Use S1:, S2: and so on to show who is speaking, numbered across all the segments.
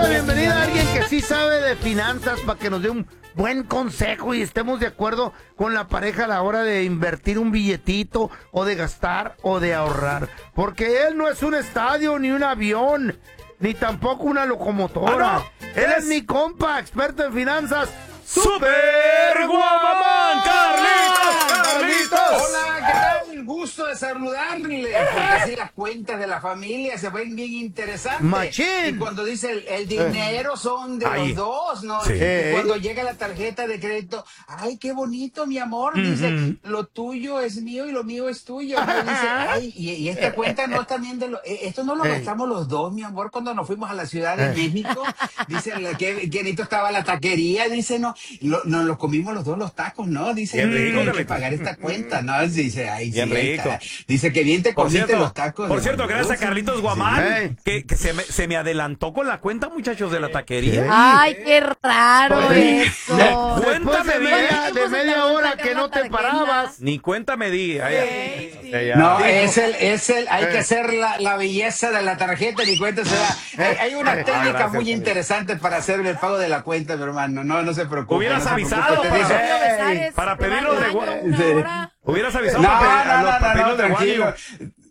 S1: bienvenida a alguien que sí sabe de finanzas para que nos dé un buen consejo y estemos de acuerdo con la pareja a la hora de invertir un billetito o de gastar o de ahorrar. Porque él no es un estadio ni un avión, ni tampoco una locomotora.
S2: No.
S1: Él es mi compa, experto en finanzas.
S2: ¡Super Guamamán! ¡Carlitos!
S3: Hola, ¿qué tal? Gusto de saludarle. Porque así las cuentas de la familia se ven bien interesantes.
S1: ¡Machín!
S3: Y cuando dice el dinero son de los dos, ¿no?
S2: Sí.
S3: Y cuando llega la tarjeta de crédito, ¡ay, qué bonito, mi amor! Dice, lo tuyo es mío y lo mío es tuyo. Pero dice, ¡ay, y esta cuenta no es también de los... Esto no lo gastamos los dos, mi amor, cuando nos fuimos a la Ciudad de México. Dice, qué bonito estaba la taquería. Dice, no, nos los comimos los dos los tacos, ¿no? Dice,
S2: Bien rico,
S3: hay que
S2: Carlitos.
S3: pagar esta cuenta, ¿no? Dice, ay,
S2: Bien
S3: sí,
S2: rico.
S3: dice que bien te
S2: Por
S3: comiste
S2: cierto,
S3: los tacos.
S2: por
S3: de
S2: cierto, gracias a
S3: Veracruz.
S2: Carlitos Guamán,
S1: Sí.
S2: que se me adelantó con la cuenta, muchachos, de la taquería.
S4: Ay, qué raro
S1: Sí.
S4: eso.
S1: Después
S2: Cuéntame
S1: de
S2: bien.
S1: media hora que no te parabas.
S2: Ni cuenta me di.
S3: No, hay que hacer la belleza de la tarjeta, ni cuenta se da. Hay una técnica
S2: gracias,
S3: muy
S2: Carlitos.
S3: interesante para hacer el pago de la cuenta, mi hermano. No se preocupe.
S2: Hubieras
S3: no se
S2: avisado
S3: preocupe, te dice-
S2: para pedirlo de Hubieras avisado
S3: No,
S2: para pedirlo de
S3: tranquilo.
S2: Guayo.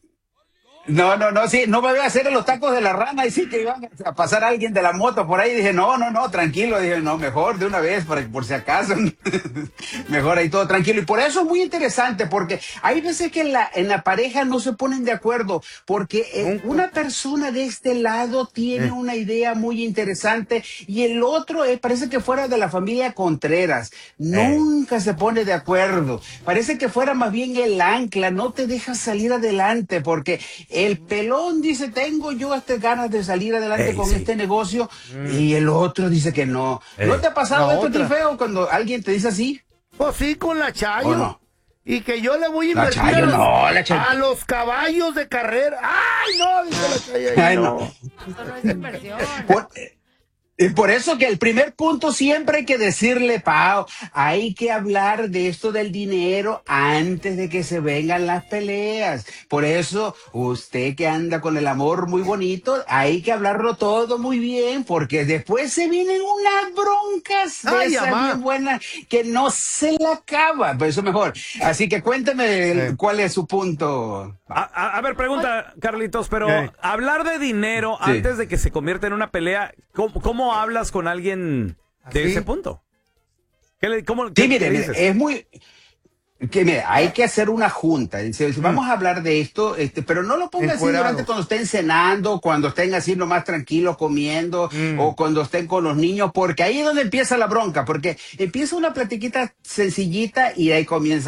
S3: Sí, no me voy a hacer los tacos de la rana y sí que iban a pasar alguien de la moto por ahí. Dije, no, tranquilo. Dije, no, mejor de una vez, por si acaso. Mejor ahí todo tranquilo. Y por eso es muy interesante, porque hay veces que en la pareja no se ponen de acuerdo, porque una persona de este lado tiene una idea muy interesante y el otro parece que fuera de la familia Contreras. Nunca se pone de acuerdo. Parece que fuera más bien el ancla, no te deja salir adelante, porque el pelón dice, tengo yo ganas de salir adelante con
S2: sí.
S3: este negocio, y el otro dice que no. ¿No te ha pasado
S1: La
S3: esto,
S1: otra.
S3: Trifeo, cuando alguien te dice así?
S1: Pues sí, con la Chayo.
S3: ¿O no?
S1: Y que yo le voy a
S3: La
S1: invertir
S3: Chayo, no, la Chayo.
S1: a los caballos de carrera. ¡Ay, no! Dice la Chayo.
S3: Ay, no.
S4: Eso no es inversión.
S3: Por eso que el primer punto siempre hay que decirle, Pao, hay que hablar de esto del dinero antes de que se vengan las peleas. Por eso, usted que anda con el amor muy bonito, hay que hablarlo todo muy bien, porque después se vienen unas broncas de
S1: Ay,
S3: esas
S1: amá.
S3: bien buenas que no se la acaba. Por eso mejor. Así que cuénteme cuál es su punto.
S2: A ver, pregunta, Carlitos, pero
S1: ¿Qué?
S2: hablar de dinero
S3: Sí.
S2: antes de que se convierta en una pelea, ¿cómo hablas con alguien de
S1: ¿Así?
S2: ese punto? ¿Cómo
S3: Sí, mire,
S2: dices?
S3: es muy... hay que hacer una junta. Dice, vamos a hablar de esto, pero no lo ponga así
S1: Encuerado.
S3: durante cuando estén cenando, cuando estén así nomás tranquilos comiendo, o cuando estén con los niños, porque ahí es donde empieza la bronca, porque empieza una platiquita sencillita y ahí comienza